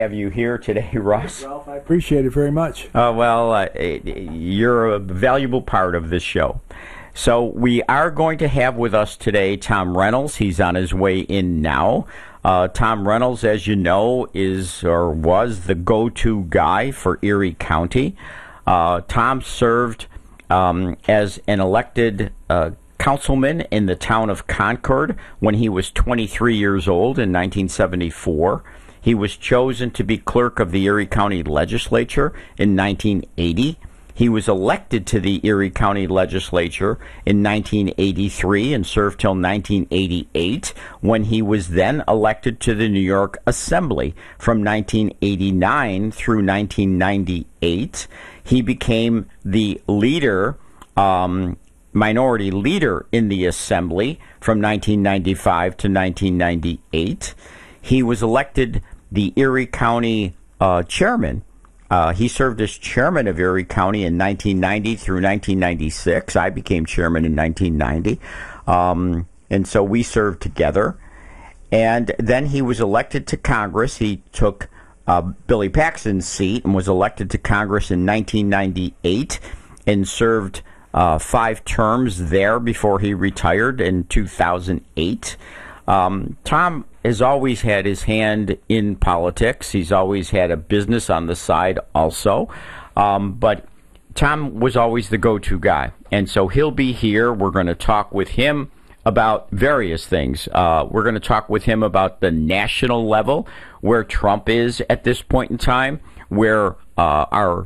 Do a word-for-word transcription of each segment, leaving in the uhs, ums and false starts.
Have you here today, Russ? Ralph, I appreciate it very much. Uh, well, uh, you're a valuable part of this show. So we are going to have with us today Tom Reynolds. He's on his way in now. Uh, Tom Reynolds, as you know, is or was the go-to guy for Erie County. Uh, Tom served um, as an elected uh, councilman in the town of Concord when he was twenty-three years old in nineteen seventy-four. He was chosen to be clerk of the Erie County Legislature in nineteen eighty. He was elected to the Erie County Legislature in nineteen eighty-three and served till nineteen eighty-eight, when he was then elected to the New York Assembly. From nineteen eighty-nine through nineteen ninety-eight, he became the leader, um, minority leader in the Assembly from nineteen ninety-five to nineteen ninety-eight. He was elected the Erie County uh, chairman. Uh, he served as chairman of Erie County in nineteen ninety through nineteen ninety-six. I became chairman in nineteen ninety. Um, and so we served together. And then he was elected to Congress. He took uh, Billy Paxton's seat and was elected to Congress in nineteen ninety-eight and served uh, five terms there before he retired in two thousand eight. Um, Tom has always had his hand in politics. He's always had a business on the side also. Um, but Tom was always the go-to guy. And so he'll be here. We're going to talk with him about various things. Uh, we're going to talk with him about the national level, where Trump is at this point in time, where uh, our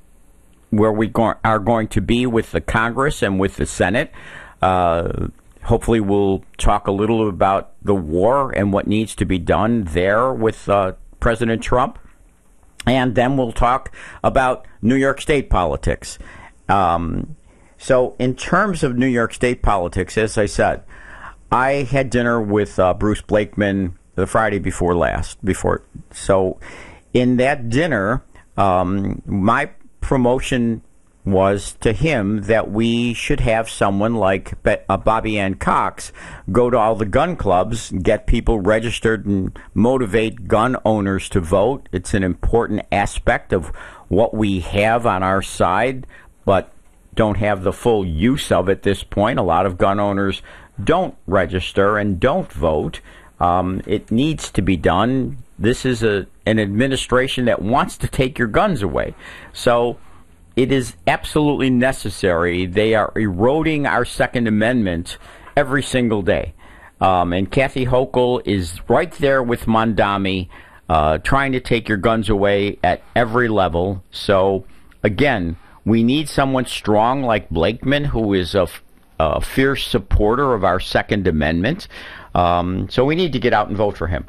where we go- are going to be with the Congress and with the Senate. Uh Hopefully we'll talk a little about the war and what needs to be done there with uh, President Trump. And then we'll talk about New York State politics. Um, so in terms of New York State politics, as I said, I had dinner with uh, Bruce Blakeman the Friday before last. Before, So in that dinner, um, my promotion was to him that we should have someone like uh, Bobby Ann Cox go to all the gun clubs, get people registered, and motivate gun owners to vote. It's an important aspect of what we have on our side, but don't have the full use of at this point. A lot of gun owners don't register and don't vote. Um, it needs to be done. This is a an administration that wants to take your guns away. So it is absolutely necessary. They are eroding our Second Amendment every single day. Um, and Kathy Hochul is right there with Mondami, uh, trying to take your guns away at every level. So, again, we need someone strong like Blakeman, who is a, a fierce supporter of our Second Amendment. Um, so we need to get out and vote for him.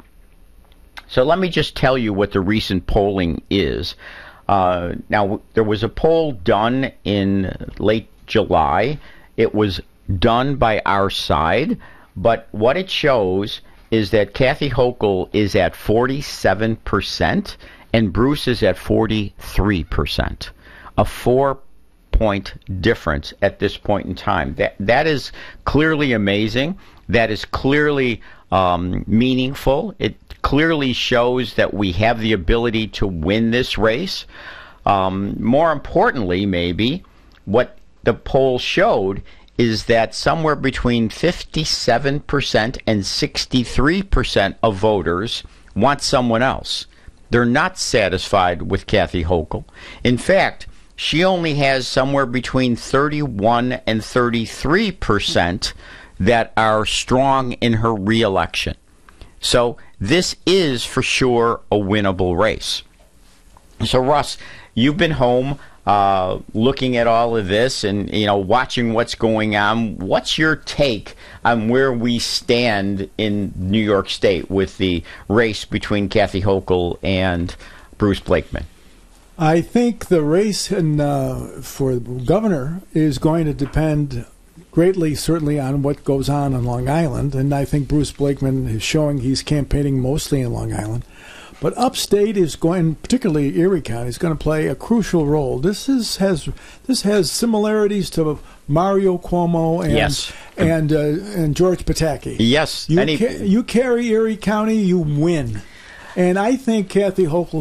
So let me just tell you what the recent polling is. Uh, now, there was a poll done in late July. It was done by our side, but what it shows is that Kathy Hochul is at forty-seven percent and Bruce is at forty-three percent. A four-point difference at this point in time. That That is clearly amazing. That is clearly um, meaningful. It clearly shows that we have the ability to win this race. Um, more importantly, maybe, what the poll showed is that somewhere between fifty-seven percent and sixty-three percent of voters want someone else. They're not satisfied with Kathy Hochul. In fact, she only has somewhere between thirty-one and thirty-three percent that are strong in her reelection. So this is for sure a winnable race. So Russ, you've been home uh, looking at all of this and, you know, watching what's going on. What's your take on where we stand in New York State with the race between Kathy Hochul and Bruce Blakeman? I think the race in, uh, for governor is going to depend greatly, certainly, on what goes on in Long Island. And I think Bruce Blakeman is showing he's campaigning mostly in Long Island. But upstate is going, particularly Erie County, is going to play a crucial role. This is has this has similarities to Mario Cuomo and yes. and uh, and George Pataki. Yes, you Any... ca- you carry Erie County, you win. And I think Kathy Hochul